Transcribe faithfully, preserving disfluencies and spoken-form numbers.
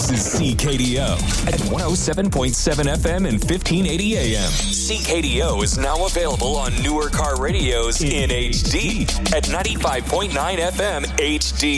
This is C K D O at one oh seven point seven F M and fifteen eighty A M. C K D O is now available on newer car radios in H D at ninety-five point nine F M H D.